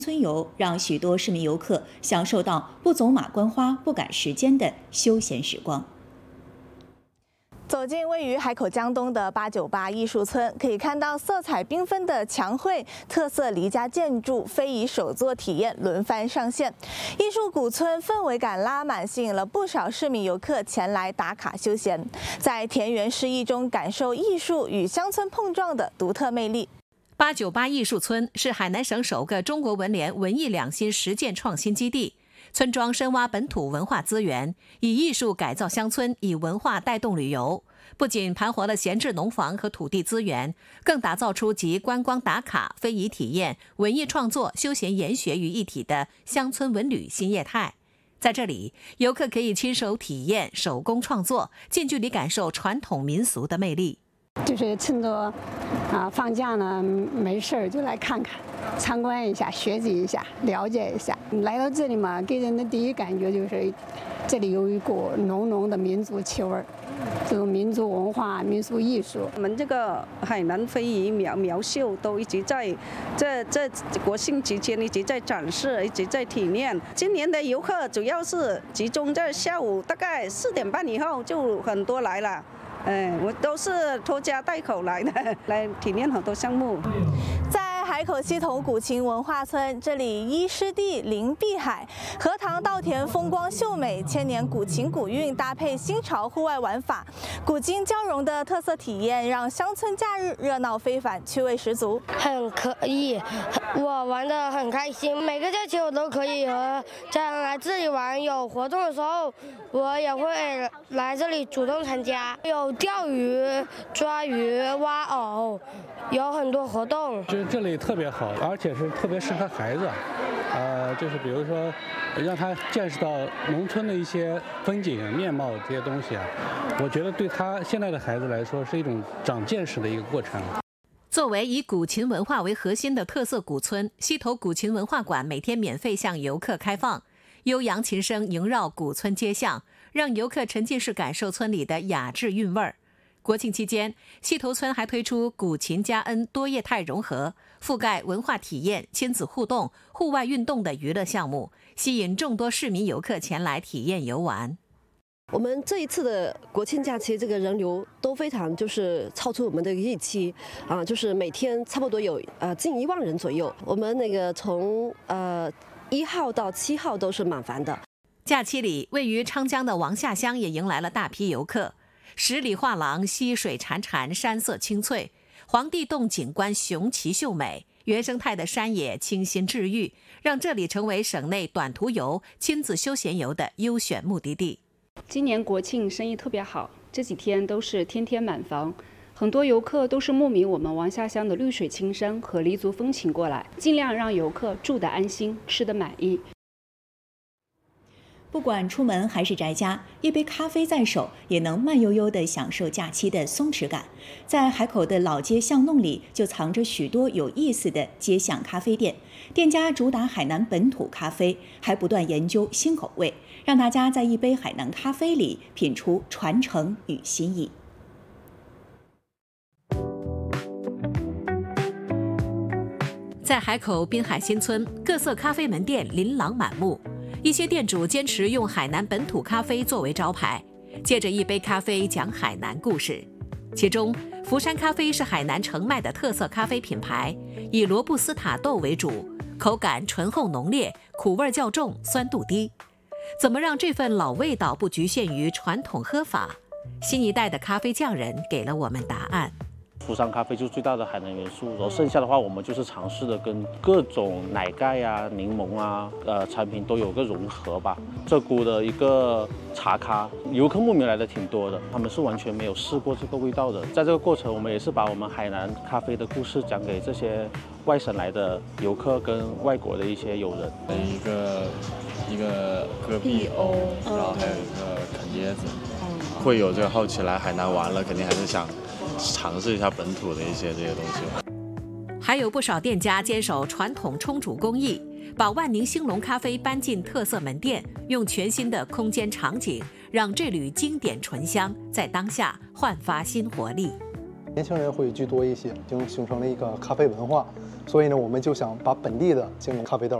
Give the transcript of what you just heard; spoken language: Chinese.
村游让许多市民游客享受到不走马观花、不赶时间的休闲时光。 走进位于海口江东的898艺术村，可以看到色彩缤纷的墙绘、特色离家建筑、非遗手作体验轮番上线。艺术古村氛围感拉满，吸引了不少市民游客前来打卡休闲，在田园诗意中感受艺术与乡村碰撞的独特魅力。 898艺术村是海南省首个中国文联文艺两新实践创新基地。村庄深挖本土文化资源，以艺术改造乡村，以文化带动旅游。不仅盘活了闲置农房和土地资源，更打造出集观光打卡、非遗体验、文艺创作、休闲研学于一体的乡村文旅新业态。在这里，游客可以亲手体验手工创作，近距离感受传统民俗的魅力。 就是趁着放假呢，没事儿就来看看，参观一下，学习一下，了解一下。来到这里嘛，给人的第一感觉就是这里有一股浓浓的民族气味儿，这种民族文化、民俗艺术。 我们这个海南非遗苗绣都一直在这国庆期间一直在展示，一直在体验。今年的游客主要是集中在下午大概4点半以后就很多来了。我都是拖家带口来的，来体验很多项目。 在海口西头古琴文化村，这里依湿地临碧海，荷塘稻田风光秀美，千年古琴古韵搭配新潮户外玩法，古今交融的特色体验让乡村假日热闹非凡，趣味十足。 很可以，我玩得很开心，每个假期我都可以和家人来这里玩，有活动的时候我也会来这里主动参加，有钓鱼、抓鱼、挖藕，有很多活动。 就是这里特别好，而且是特别适合孩子，就是比如说让他见识到农村的一些风景、面貌这些东西啊，我觉得对他现在的孩子来说是一种长见识的一个过程。 作为以古琴文化为核心的特色古村，西头古琴文化馆每天免费向游客开放，悠扬琴声萦绕古村街巷，让游客沉浸式感受村里的雅致韵味儿。国庆期间，西头村还推出古琴嘉恩多业态融合，覆盖文化体验、亲子互动、户外运动的娱乐项目，吸引众多市民游客前来体验游玩。 我们这一次的国庆假期，这个人流都非常超出我们的预期就是每天差不多有近1万人左右。我们那个从1号到7号都是满房的。 假期里，位于昌江的王下乡也迎来了大批游客。十里画廊溪水潺潺，山色清脆；黄地洞景观雄奇秀美，原生态的山野清新治愈，让这里成为省内短途游、亲子休闲游的优选目的地。 今年国庆生意特别好，这几天都是天天满房，很多游客都是慕名我们王下乡的绿水青山和黎族风情过来，尽量让游客住得安心，吃得满意。 不管出门还是宅家，一杯咖啡在手，也能慢悠悠地享受假期的松弛感。在海口的老街巷弄里，就藏着许多有意思的街巷咖啡店，店家主打海南本土咖啡，还不断研究新口味，让大家在一杯海南咖啡里品出传承与新意。 在海口滨海新村，各色咖啡门店琳琅满目。一些店主坚持用海南本土咖啡作为招牌，借着一杯咖啡讲海南故事。其中，福山咖啡是海南澄迈的特色咖啡品牌，以罗布斯塔豆为主，口感醇厚浓烈，苦味较重，酸度低。怎么让这份老味道不局限于传统喝法？新一代的咖啡匠人给了我们答案。 福山咖啡就是最大的海南元素，然后剩下的话，我们就是尝试的跟各种奶盖啊、柠檬啊、产品都有个融合吧。这股的一个茶咖，游客慕名来的挺多的，他们是完全没有试过这个味道的。在这个过程，我们也是把我们海南咖啡的故事讲给这些外省来的游客跟外国的一些友人。 一个戈壁欧，然后还有一个啃椰子，会有这个好奇来海南玩了，肯定还是想尝试一下本土的一些这些东西。 还有不少店家坚守传统冲煮工艺，把万宁兴隆咖啡搬进特色门店，用全新的空间场景，让这缕经典醇香在当下焕发新活力。 年轻人会居多一些，已经形成了一个咖啡文化。 所以呢，我们就想把本地的这种咖啡豆